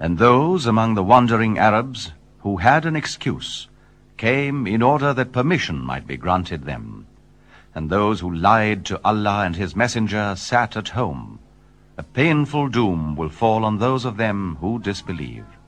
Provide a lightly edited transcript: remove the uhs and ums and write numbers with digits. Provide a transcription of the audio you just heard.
And those among the wandering Arabs who had an excuse came in order that permission might be granted them. And those who lied to Allah and His Messenger sat at home. A painful doom will fall on those of them who disbelieve.